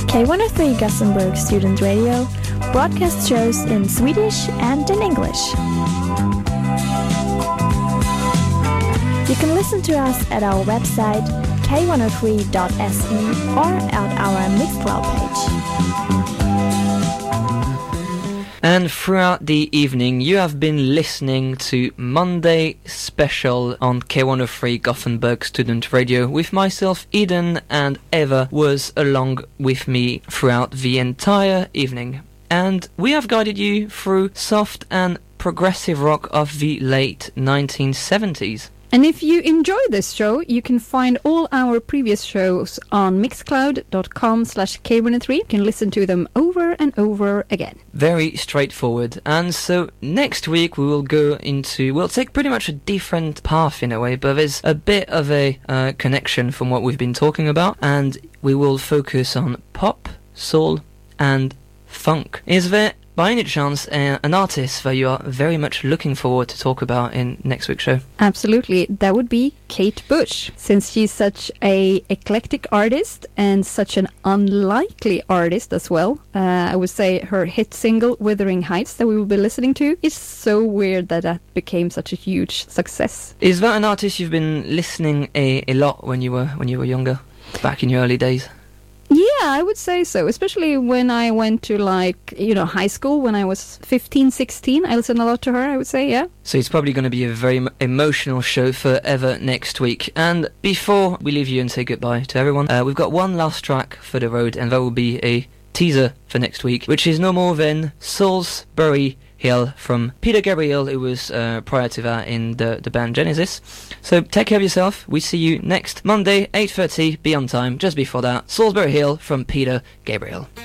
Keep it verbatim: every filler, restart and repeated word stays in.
K one oh three Gothenburg Student Radio broadcasts shows in Swedish and in English. You can listen to us at our website k one oh three dot s e or at our Mixcloud page. And throughout the evening you have been listening to Monday Special on K one oh three Gothenburg Student Radio with myself, Eden, and Eva was along with me throughout the entire evening. And we have guided you through soft and progressive rock of the late nineteen seventies. And if you enjoy this show, you can find all our previous shows on mixcloud.com slash K103. You can listen to them over and over again. Very straightforward. And so next week we will go into, we'll take pretty much a different path in a way, but there's a bit of a uh, connection from what we've been talking about. And we will focus on pop, soul, and funk. Is there by any chance uh, an artist that you are very much looking forward to talk about in next week's show? Absolutely, that would be Kate Bush. Since she's such a eclectic artist and such an unlikely artist as well, uh, I would say her hit single Wuthering Heights that we will be listening to is so weird that that became such a huge success. Is that an artist you've been listening a, a lot when you were when you were younger, back in your early days? Yeah, I would say so, especially when I went to, like, you know, high school when I was fifteen, sixteen. I listened a lot to her, I would say, yeah. So it's probably going to be a very m- emotional show for Eva next week. And before we leave you and say goodbye to everyone, uh, we've got one last track for the road, and that will be a teaser for next week, which is no more than Salisbury Hill from Peter Gabriel, who was uh, prior to that in the, the band Genesis. So take care of yourself. We see you next Monday, eight thirty, be on time. Just before that, Salisbury Hill from Peter Gabriel.